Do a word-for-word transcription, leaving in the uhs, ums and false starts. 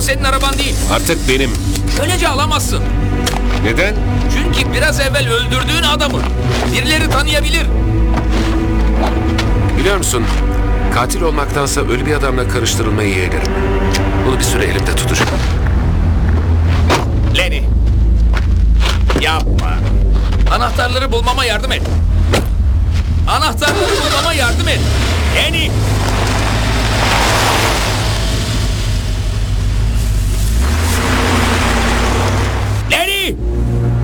senin araban değil. Artık benim. Öylece alamazsın. Neden? Çünkü biraz evvel öldürdüğün adamı birileri tanıyabilir. Biliyor musun? Katil olmaktansa ölü bir adamla karıştırılmayı yeğlerim. Bunu bir süre elimde tutacağım. Lenny. Yapma. Anahtarları bulmama yardım et. Anahtarları bulmama yardım et.